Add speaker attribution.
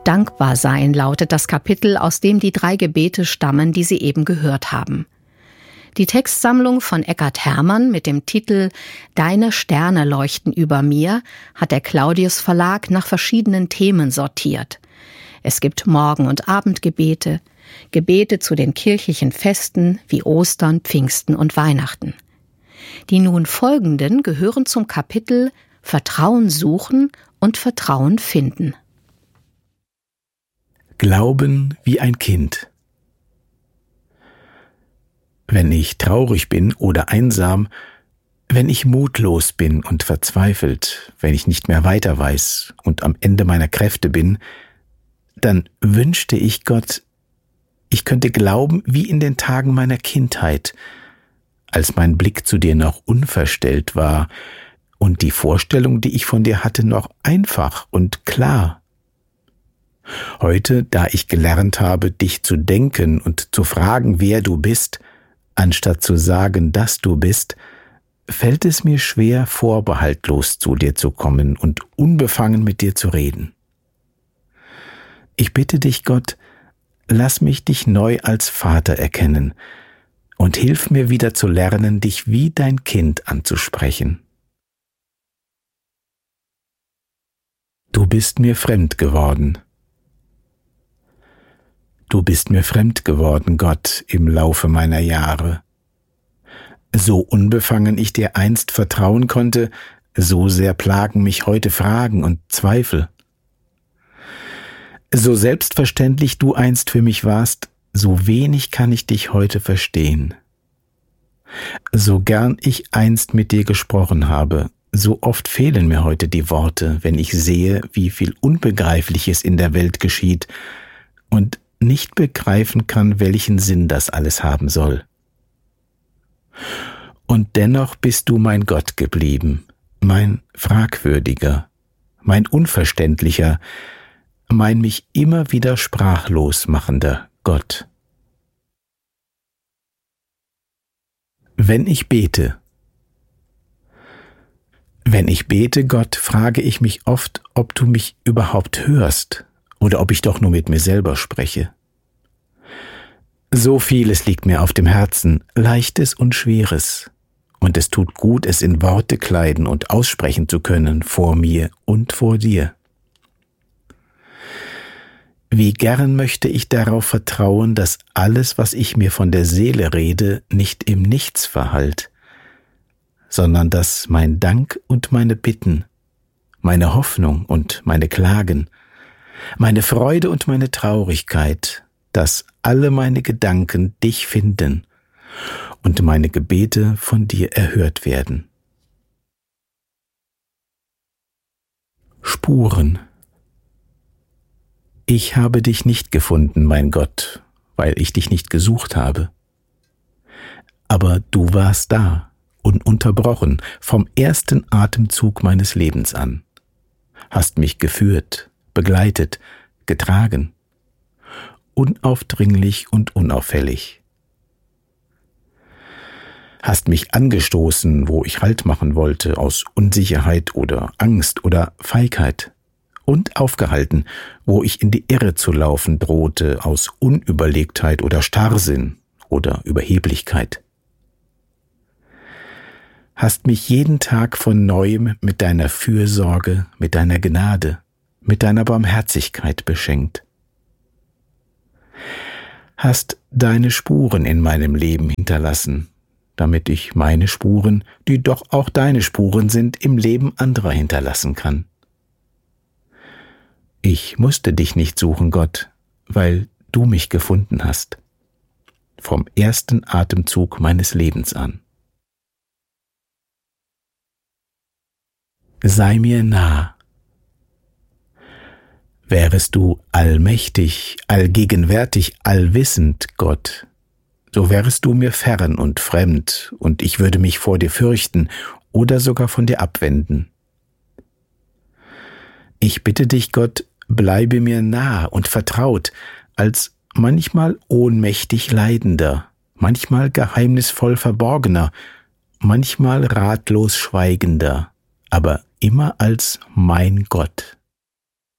Speaker 1: Dankbar sein lautet das Kapitel, aus dem die 3 Gebete stammen, die Sie eben gehört haben. Die Textsammlung von Eckhard Hermann mit dem Titel »Deine Sterne leuchten über mir« hat der Claudius Verlag nach verschiedenen Themen sortiert. Es gibt Morgen- und Abendgebete, Gebete zu den kirchlichen Festen wie Ostern, Pfingsten und Weihnachten. Die nun folgenden gehören zum Kapitel Vertrauen suchen und Vertrauen finden.
Speaker 2: Glauben wie ein Kind. Wenn ich traurig bin oder einsam, wenn ich mutlos bin und verzweifelt, wenn ich nicht mehr weiter weiß und am Ende meiner Kräfte bin, dann wünschte ich Gott, ich könnte glauben wie in den Tagen meiner Kindheit, als mein Blick zu dir noch unverstellt war und die Vorstellung, die ich von dir hatte, noch einfach und klar. Heute, da ich gelernt habe, dich zu denken und zu fragen, wer du bist, anstatt zu sagen, dass du bist, fällt es mir schwer, vorbehaltlos zu dir zu kommen und unbefangen mit dir zu reden. Ich bitte dich, Gott, lass mich dich neu als Vater erkennen und hilf mir wieder zu lernen, dich wie dein Kind anzusprechen. Du bist mir fremd geworden. Du bist mir fremd geworden, Gott, im Laufe meiner Jahre. So unbefangen ich dir einst vertrauen konnte, so sehr plagen mich heute Fragen und Zweifel. So selbstverständlich du einst für mich warst, so wenig kann ich dich heute verstehen. So gern ich einst mit dir gesprochen habe, so oft fehlen mir heute die Worte, wenn ich sehe, wie viel Unbegreifliches in der Welt geschieht und nicht begreifen kann, welchen Sinn das alles haben soll. Und dennoch bist du mein Gott geblieben, mein fragwürdiger, mein unverständlicher, mein mich immer wieder sprachlos machender Gott. Wenn ich bete, Gott, frage ich mich oft, ob du mich überhaupt hörst oder ob ich doch nur mit mir selber spreche. So vieles liegt mir auf dem Herzen, Leichtes und Schweres, und es tut gut, es in Worte kleiden und aussprechen zu können, vor mir und vor dir. Wie gern möchte ich darauf vertrauen, dass alles, was ich mir von der Seele rede, nicht im Nichts verhallt, sondern dass mein Dank und meine Bitten, meine Hoffnung und meine Klagen, meine Freude und meine Traurigkeit, dass alle meine Gedanken dich finden und meine Gebete von dir erhört werden. Spuren. Ich habe dich nicht gefunden, mein Gott, weil ich dich nicht gesucht habe. Aber du warst da, ununterbrochen, vom ersten Atemzug meines Lebens an, hast mich geführt, begleitet, getragen, unaufdringlich und unauffällig. Hast mich angestoßen, wo ich Halt machen wollte, aus Unsicherheit oder Angst oder Feigheit, und aufgehalten, wo ich in die Irre zu laufen drohte, aus Unüberlegtheit oder Starrsinn oder Überheblichkeit. Hast mich jeden Tag von Neuem mit deiner Fürsorge, mit deiner Gnade, mit deiner Barmherzigkeit beschenkt. Hast deine Spuren in meinem Leben hinterlassen, damit ich meine Spuren, die doch auch deine Spuren sind, im Leben anderer hinterlassen kann. Ich musste dich nicht suchen, Gott, weil du mich gefunden hast, vom ersten Atemzug meines Lebens an. Sei mir nah. Wärest du allmächtig, allgegenwärtig, allwissend, Gott, so wärest du mir fern und fremd, und ich würde mich vor dir fürchten oder sogar von dir abwenden. Ich bitte dich, Gott, bleibe mir nah und vertraut, als manchmal ohnmächtig Leidender, manchmal geheimnisvoll Verborgener, manchmal ratlos Schweigender, aber immer als mein Gott.